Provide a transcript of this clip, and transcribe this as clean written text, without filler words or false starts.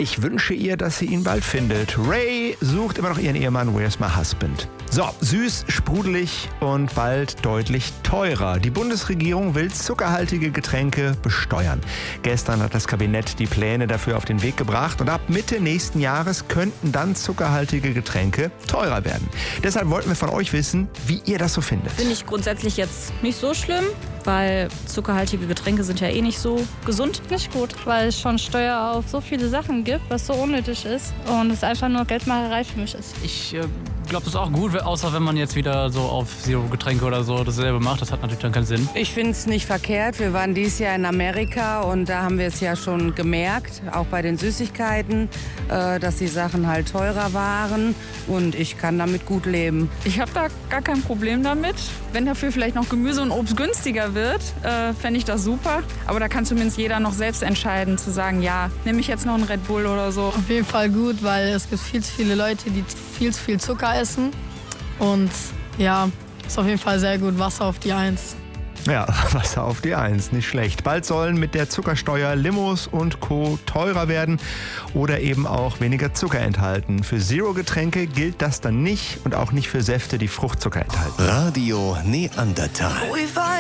Ich wünsche ihr, dass sie ihn bald findet. Ray sucht immer noch ihren Ehemann Where's My Husband. So, süß, sprudelig und bald deutlich teurer. Die Bundesregierung will zuckerhaltige Getränke besteuern. Gestern hat das Kabinett die Pläne dafür auf den Weg gebracht und ab Mitte nächsten Jahres könnten dann zuckerhaltige Getränke teurer werden. Deshalb wollten wir von euch wissen, wie ihr das so findet. Finde ich grundsätzlich jetzt nicht so schlimm, weil zuckerhaltige Getränke sind ja eh nicht so gesund. Nicht gut, weil es schon Steuer auf so viele Sachen gibt, was so unnötig ist und es einfach nur Geldmacherei für mich ist. Ich glaube, das ist auch gut, außer wenn man jetzt wieder so auf Zero-Getränke oder so dasselbe macht. Das hat natürlich dann keinen Sinn. Ich finde es nicht verkehrt. Wir waren dieses Jahr in Amerika und da haben wir es ja schon gemerkt, auch bei den Süßigkeiten, dass die Sachen halt teurer waren und ich kann damit gut leben. Ich habe da gar kein Problem damit. Wenn dafür vielleicht noch Gemüse und Obst günstiger wird, fände ich das super. Aber da kann zumindest jeder noch selbst entscheiden, zu sagen, ja, nehme ich jetzt noch einen Red Bull oder so. Auf jeden Fall gut, weil es gibt viel zu viele Leute, die viel zu viel Zucker essen. Und ja, ist auf jeden Fall sehr gut. Wasser auf die 1. Ja, Wasser auf die 1, nicht schlecht. Bald sollen mit der Zuckersteuer Limos und Co. teurer werden oder eben auch weniger Zucker enthalten. Für Zero-Getränke gilt das dann nicht und auch nicht für Säfte, die Fruchtzucker enthalten. Radio Neandertal.